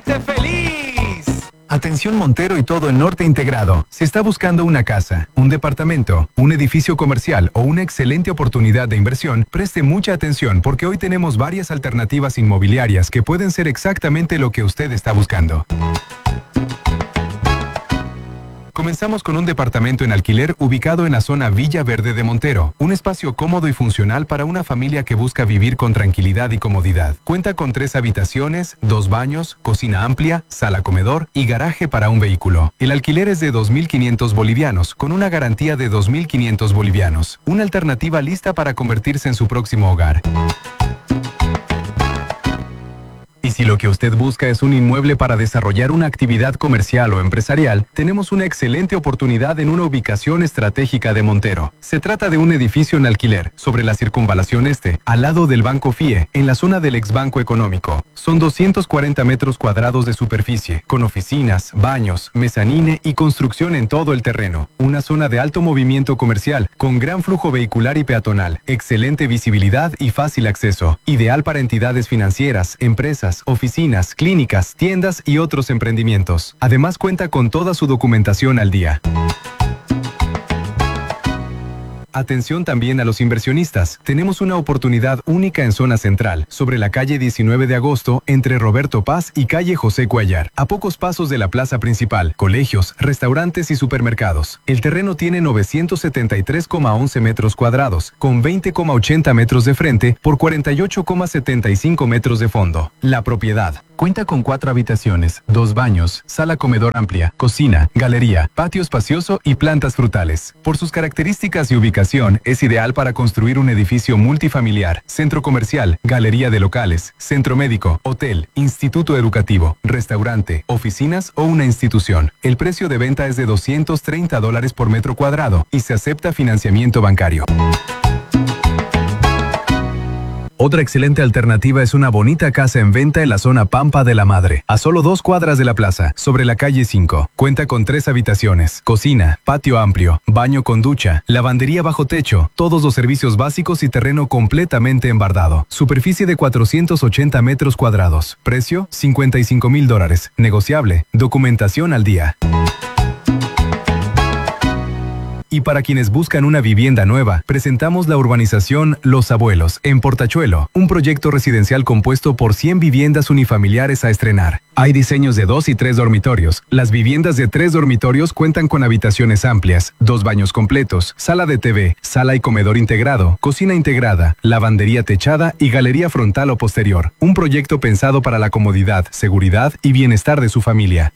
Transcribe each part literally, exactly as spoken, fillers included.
¡Siéntete feliz! Atención Montero y todo el norte integrado. Si está buscando una casa, un departamento, un edificio comercial o una excelente oportunidad de inversión, preste mucha atención porque hoy tenemos varias alternativas inmobiliarias que pueden ser exactamente lo que usted está buscando. Comenzamos con un departamento en alquiler ubicado en la zona Villa Verde de Montero, un espacio cómodo y funcional para una familia que busca vivir con tranquilidad y comodidad. Cuenta con tres habitaciones, dos baños, cocina amplia, sala comedor y garaje para un vehículo. El alquiler es de dos mil quinientos bolivianos, con una garantía de dos mil quinientos bolivianos. Una alternativa lista para convertirse en su próximo hogar. Y si lo que usted busca es un inmueble para desarrollar una actividad comercial o empresarial, tenemos una excelente oportunidad en una ubicación estratégica de Montero. Se trata de un edificio en alquiler, sobre la Circunvalación Este, al lado del Banco F I E, en la zona del Exbanco Económico. Son doscientos cuarenta metros cuadrados de superficie, con oficinas, baños, mezanine y construcción en todo el terreno. Una zona de alto movimiento comercial, con gran flujo vehicular y peatonal, excelente visibilidad y fácil acceso. Ideal para entidades financieras, empresas, oficinas, clínicas, tiendas y otros emprendimientos. Además cuenta con toda su documentación al día. Atención también a los inversionistas. Tenemos una oportunidad única en zona central, sobre la calle diecinueve de agosto, entre Roberto Paz y calle José Cuellar, a pocos pasos de la plaza principal, colegios, restaurantes y supermercados. El terreno tiene novecientos setenta y tres coma once metros cuadrados, con veinte coma ochenta metros de frente por cuarenta y ocho coma setenta y cinco metros de fondo. La propiedad cuenta con cuatro habitaciones, dos baños, sala comedor amplia, cocina, galería, patio espacioso y plantas frutales. Por sus características y ubicación, es ideal para construir un edificio multifamiliar, centro comercial, galería de locales, centro médico, hotel, instituto educativo, restaurante, oficinas o una institución. El precio de venta es de doscientos treinta dólares por metro cuadrado y se acepta financiamiento bancario. Otra excelente alternativa es una bonita casa en venta en la zona Pampa de la Madre, a solo dos cuadras de la plaza, sobre la calle cinco. Cuenta con tres habitaciones, cocina, patio amplio, baño con ducha, lavandería bajo techo, todos los servicios básicos y terreno completamente embardado. Superficie de cuatrocientos ochenta metros cuadrados. Precio, cincuenta y cinco mil dólares. Negociable. Documentación al día. Y para quienes buscan una vivienda nueva, presentamos la urbanización Los Abuelos, en Portachuelo, un proyecto residencial compuesto por cien viviendas unifamiliares a estrenar. Hay diseños de dos y tres dormitorios. Las viviendas de tres dormitorios cuentan con habitaciones amplias, dos baños completos, sala de T V, sala y comedor integrado, cocina integrada, lavandería techada y galería frontal o posterior. Un proyecto pensado para la comodidad, seguridad y bienestar de su familia.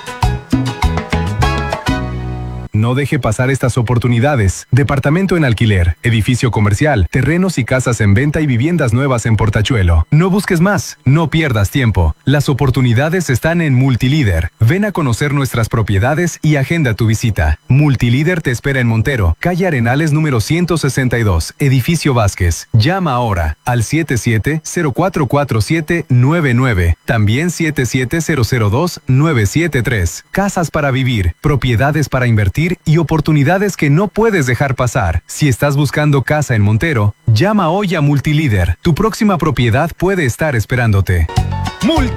No deje pasar estas oportunidades. Departamento en alquiler, edificio comercial, terrenos y casas en venta y viviendas nuevas en Portachuelo. No busques más, no pierdas tiempo. Las oportunidades están en Multilíder. Ven a conocer nuestras propiedades y agenda tu visita. Multilíder te espera en Montero, calle Arenales número ciento sesenta y dos, edificio Vázquez. Llama ahora al siete siete cero cuatro cuatro siete nueve nueve. También siete siete cero cero dos nueve siete tres. Casas para vivir, propiedades para invertir y oportunidades que no puedes dejar pasar. Si estás buscando casa en Montero, llama hoy a Multilíder. Tu próxima propiedad puede estar esperándote. Multilíder.